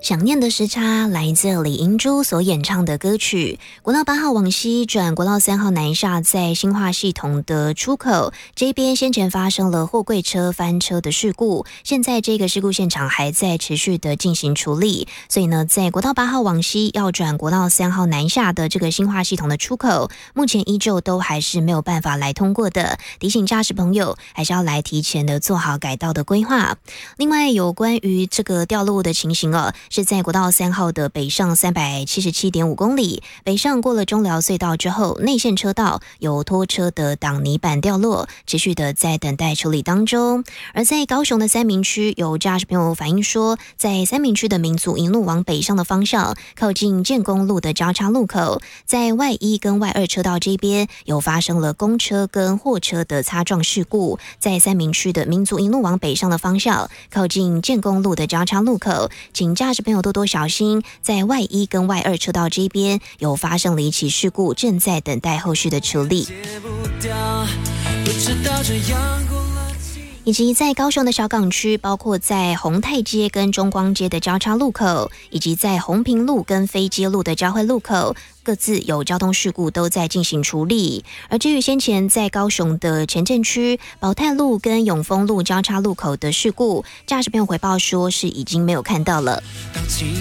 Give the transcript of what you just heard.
想念的时差来自李英珠所演唱的歌曲。国道8号往西转国道3号南下，在新化系统的出口这边先前发生了货柜车翻车的事故，现在这个事故现场还在持续的进行处理，所以呢，在国道8号往西要转国道3号南下的这个新化系统的出口，目前依旧都还是没有办法来通过的，提醒驾驶朋友还是要来提前的做好改道的规划。另外，有关于这个掉落的情形是在国道3号的北上377.5公里，北上过了中寮隧道之后，内线车道有拖车的挡泥板掉落，持续的在等待处理当中。而在高雄的三民区，有驾驶朋友反映说，在三民区的民族一路往北上的方向，靠近建功路的交叉路口，在外1跟外2车道这边有发生了公车跟货车的擦撞事故。在三民区的民族一路往北上的方向，靠近建功路的交叉路口，请驾驶朋友多多小心，在外1跟外2车道这边有发生了一起事故，正在等待后续的处理。以及在高雄的小港区，包括在宏泰街跟中光街的交叉路口，以及在宏平路跟飞街路的交汇路口，各自有交通事故都在进行处理。而至于先前在高雄的前镇区宝泰路跟永丰路交叉路口的事故，驾驶朋友回报说是已经没有看到了。